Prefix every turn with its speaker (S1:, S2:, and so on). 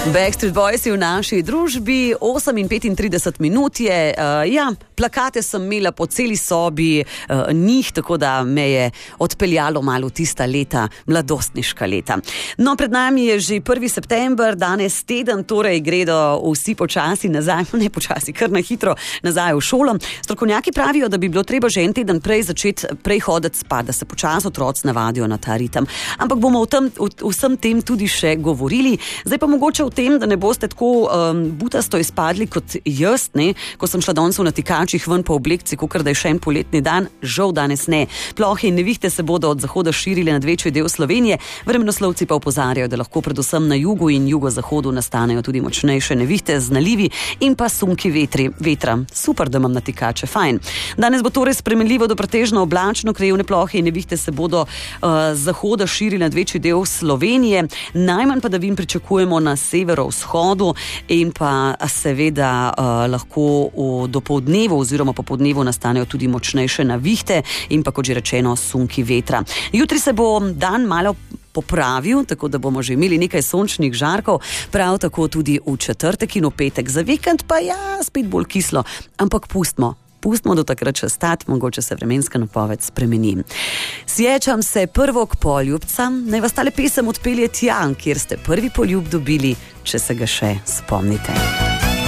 S1: Backstreet Boys je v naši družbi, 8:35 je, plakate sem imela po celi sobi, njih, tako da me je odpeljalo malo tista leta, mladostniška leta. No, pred nami je že 1. september, danes teden, torej gredo vsi počasi nazaj, ne počasi, kar na hitro nazaj v šolo. Strokovnjaki pravijo, da bi bilo treba že en teden prej hoditi spat, da se počasi otroci navadijo na ta ritem. Ampak bomo vsem tem tudi še govorili. Zdaj pa mogoče v tem, da ne boste tako butasto izpadli kot jaz, ne? Ko sem šla danes v natikačih ven po oblekci, kakor da je še en poletni dan, žal danes ne. Plohe in nevihte se bodo od zahoda širile nad večji del Slovenije, vremenoslovci pa opozarjajo, da lahko predvsem na jugu in jugozahodu nastanejo tudi močnejše nevihte z nalivi in pa sunki vetra. Super, da imam natikače, fajn. Danes bo torej spremenljivo do pretežno oblačno, krajevne plohe in nevihte se bodo z zahoda širile nad večji del Slovenije, najmanj padavin pričakujemo na severovzhodu in pa seveda lahko v dopoldnevu oziroma popoldnevu nastanejo tudi močnejše nevihte in pa, kot že rečeno, sunki vetra. Jutri se bo dan malo popravil, tako da bomo že imeli nekaj sončnih žarkov, prav tako tudi v četrtek in v petek. Za vikend pa spet bolj kislo, ampak pustimo do takrat še stati, mogoče se vremenska napoved spremeni. Sječam se prvog poljubca, naj vas tale pesem odpelje tja, kjer ste prvi poljub dobili, če se ga še spomnite.